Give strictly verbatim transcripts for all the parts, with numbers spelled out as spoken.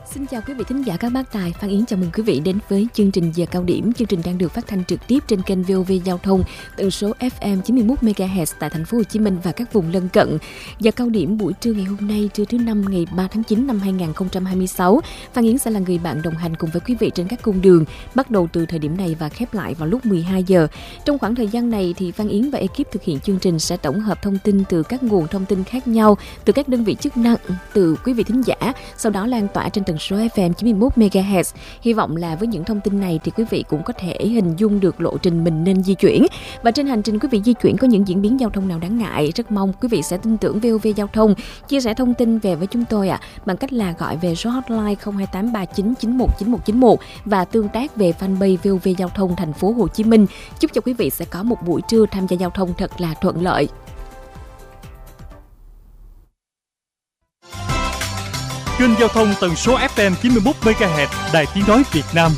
Xin chào quý vị thính giả các bác tài, Phan Yến chào mừng quý vị đến với chương trình Giờ Cao Điểm. Chương trình đang được phát thanh trực tiếp trên kênh vê o vê Giao thông, tần số ép em chín mươi mốt mê ga héc tại thành phố Hồ Chí Minh và các vùng lân cận. Giờ Cao Điểm buổi trưa ngày hôm nay, trưa thứ năm ngày ba tháng chín năm hai nghìn không trăm hai mươi sáu, Phan Yến sẽ là người bạn đồng hành cùng với quý vị trên các cung đường, bắt đầu từ thời điểm này và khép lại vào lúc mười hai giờ. Trong khoảng thời gian này thì Phan Yến và ekip thực hiện chương trình sẽ tổng hợp thông tin từ các nguồn thông tin khác nhau, từ các đơn vị chức năng, từ quý vị thính giả, sau đó lan tỏa trên tần số ép em chín mươi mốt mê ga héc. Hy vọng là với những thông tin này thì quý vị cũng có thể hình dung được lộ trình mình nên di chuyển. Và trên hành trình quý vị di chuyển có những diễn biến giao thông nào đáng ngại, rất mong quý vị sẽ tin tưởng vê o vê Giao thông, chia sẻ thông tin về với chúng tôi ạ, à, bằng cách là gọi về số hotline không hai tám ba chín chín một chín một chín một và tương tác về fanpage vê o vê Giao thông thành phố Hồ Chí Minh. Chúc cho quý vị sẽ có một buổi trưa tham gia giao thông thật là thuận lợi. Kênh giao thông tần số ép em chín mươi mốt mê ga héc Đài Tiếng nói Việt Nam.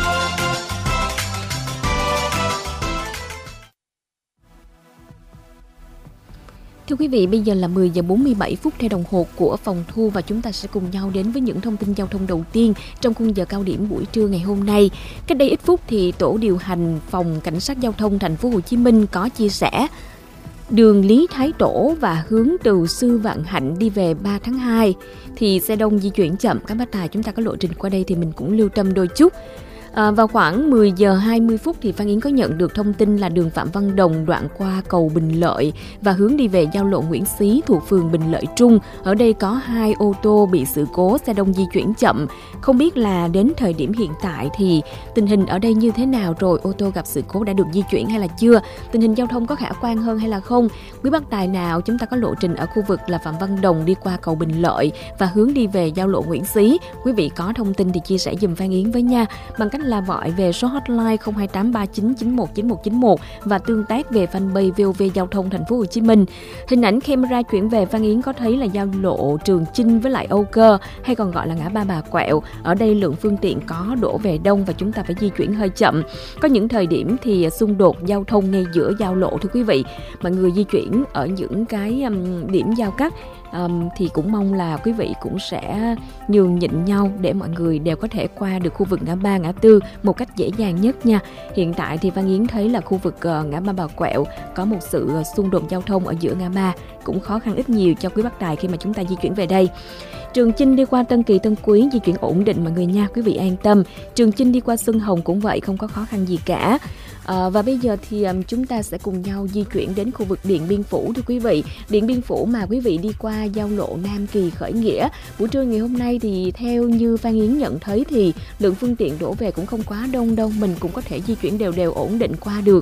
Thưa quý vị, bây giờ là mười giờ bốn mươi bảy phút theo đồng hồ của phòng thu và chúng ta sẽ cùng nhau đến với những thông tin giao thông đầu tiên trong khung giờ cao điểm buổi trưa ngày hôm nay. Cách đây ít phút thì tổ điều hành phòng cảnh sát giao thông thành phố Hồ Chí Minh có chia sẻ đường Lý Thái Tổ và hướng từ Sư Vạn Hạnh đi về ba tháng hai thì xe đông di chuyển chậm. Các bác tài chúng ta có lộ trình qua đây thì mình cũng lưu tâm đôi chút. À, vào khoảng mười giờ hai mươi phút thì Phan Yến có nhận được thông tin là đường Phạm Văn Đồng đoạn qua cầu Bình Lợi và hướng đi về giao lộ Nguyễn Xí thuộc phường Bình Lợi Trung. Ở đây có hai ô tô bị sự cố, xe đông di chuyển chậm. Không biết là đến thời điểm hiện tại thì tình hình ở đây như thế nào rồi? Ô tô gặp sự cố đã được di chuyển hay là chưa? Tình hình giao thông có khả quan hơn hay là không? Quý bác tài nào chúng ta có lộ trình ở khu vực là Phạm Văn Đồng đi qua cầu Bình Lợi và hướng đi về giao lộ Nguyễn Xí, quý vị có thông tin thì chia sẻ giùm Phan Yến với nha, bằng cách là gọi về số hotline không hai tám ba chín chín một chín một chín một và tương tác về fanpage vê o vê Giao thông thành phố Hồ Chí Minh. Hình ảnh camera chuyển về Phan Yến có thấy là giao lộ Trường Chinh với lại Âu Cơ, hay còn gọi là ngã ba Bà Quẹo. Ở đây lượng phương tiện có đổ về đông và chúng ta phải di chuyển hơi chậm. Có những thời điểm thì xung đột giao thông ngay giữa giao lộ thưa quý vị. Mọi người di chuyển ở những cái um, điểm giao cắt Um, thì cũng mong là quý vị cũng sẽ nhường nhịn nhau để mọi người đều có thể qua được khu vực ngã ba, ngã tư một cách dễ dàng nhất nha. Hiện tại thì Phan Yến thấy là khu vực uh, ngã ba Bà Quẹo có một sự uh, xung đột giao thông ở giữa ngã ba, cũng khó khăn ít nhiều cho quý bác tài khi mà chúng ta di chuyển về đây. Trường Chinh đi qua Tân Kỳ, Tân Quý di chuyển ổn định mọi người nha, quý vị an tâm. Trường Chinh đi qua Xuân Hồng cũng vậy, không có khó khăn gì cả. À, và bây giờ thì um, chúng ta sẽ cùng nhau di chuyển đến khu vực Điện Biên Phủ thưa quý vị. Điện Biên Phủ mà quý vị đi qua giao lộ Nam Kỳ, Khởi Nghĩa, buổi trưa ngày hôm nay thì theo như Phan Yến nhận thấy thì lượng phương tiện đổ về cũng không quá đông đâu, mình cũng có thể di chuyển đều đều ổn định qua được.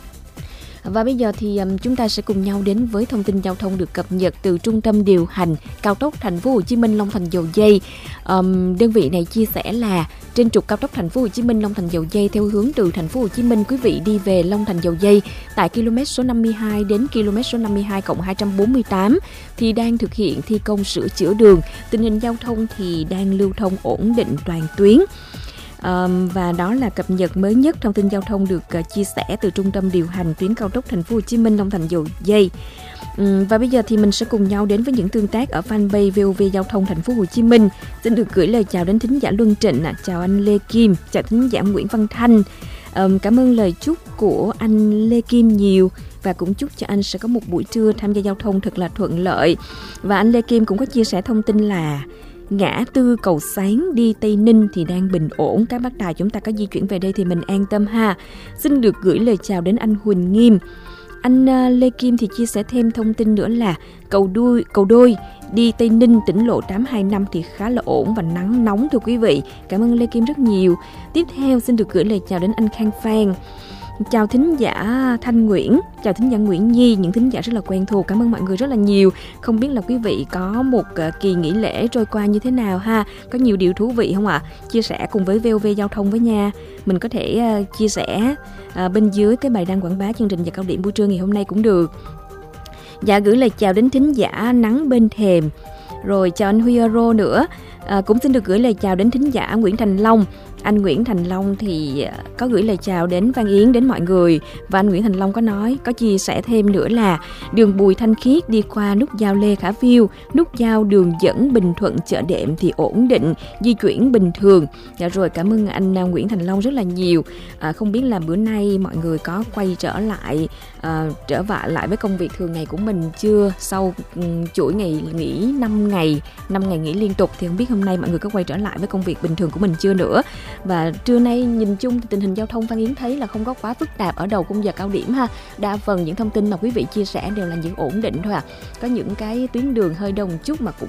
Và bây giờ thì um, chúng ta sẽ cùng nhau đến với thông tin giao thông được cập nhật từ Trung tâm điều hành cao tốc thành phố Hồ Chí Minh Long Thành Dầu Giây. Um, đơn vị này chia sẻ là trên trục cao tốc thành phố Hồ Chí Minh Long Thành Dầu Giây theo hướng từ thành phố Hồ Chí Minh quý vị đi về Long Thành Dầu Giây tại km số năm mươi hai đến km số năm mươi hai cộng hai trăm bốn mươi tám thì đang thực hiện thi công sửa chữa đường. Tình hình giao thông thì đang lưu thông ổn định toàn tuyến. Um, và đó là cập nhật mới nhất thông tin giao thông được uh, chia sẻ từ Trung tâm điều hành tuyến cao tốc thành phố Hồ Chí Minh Long Thành Dầu Giây. Um, và bây giờ thì mình sẽ cùng nhau đến với những tương tác ở fanpage vê o vê Giao thông thành phố Hồ Chí Minh. Xin được gửi lời chào đến thính giả Luân Trịnh, à. Chào anh Lê Kim, chào thính giả Nguyễn Văn Thanh. Um, cảm ơn lời chúc của anh Lê Kim nhiều và cũng chúc cho anh sẽ có một buổi trưa tham gia giao thông thật là thuận lợi. Và anh Lê Kim cũng có chia sẻ thông tin là ngã tư Cầu Sáng đi Tây Ninh thì đang bình ổn. Các bác tài chúng ta có di chuyển về đây thì mình an tâm ha. Xin được gửi lời chào đến anh Huỳnh Nghiêm. Anh Lê Kim thì chia sẻ thêm thông tin nữa là cầu đuôi, cầu đôi đi Tây Ninh tỉnh lộ tám hai năm thì khá là ổn và nắng nóng thưa quý vị. Cảm ơn Lê Kim rất nhiều. Tiếp theo xin được gửi lời chào đến anh Khang Phan. Chào thính giả Thanh Nguyễn, chào thính giả Nguyễn Nhi, những thính giả rất là quen thuộc. Cảm ơn mọi người rất là nhiều. Không biết là quý vị có một kỳ nghỉ lễ trôi qua như thế nào ha? Có nhiều điều thú vị không ạ? À? Chia sẻ cùng với vê o vê Giao thông với nha. Mình có thể uh, chia sẻ uh, bên dưới cái bài đăng quảng bá chương trình Giờ Cao Điểm buổi trưa ngày hôm nay cũng được. Dạ, gửi lời chào đến thính giả Nắng Bên Thềm. Rồi chào anh Huy Euro nữa. À, cũng xin được gửi lời chào đến thính giả Nguyễn Thành Long. Anh Nguyễn Thành Long thì có gửi lời chào đến Văn Yến, đến mọi người. Và anh Nguyễn Thành Long có nói, có chia sẻ thêm nữa là đường Bùi Thanh Khiết đi qua nút giao Lê Khả Phiêu, nút giao đường dẫn Bình Thuận Chợ Đệm thì ổn định, di chuyển bình thường. Dạ rồi, cảm ơn anh Nguyễn Thành Long rất là nhiều. À, không biết là bữa nay mọi người có quay trở lại, à, trở vạ lại với công việc thường ngày của mình chưa? Sau um, chuỗi ngày nghỉ năm ngày, năm ngày nghỉ liên tục thì không biết hôm nay mọi người có quay trở lại với công việc bình thường của mình chưa nữa. Và trưa nay nhìn chung thì tình hình giao thông Phan Yến thấy là không có quá phức tạp ở đầu khung giờ cao điểm ha. Đa phần những thông tin mà quý vị chia sẻ đều là những ổn định thôi à. Có những cái tuyến đường hơi đông chút mà cũng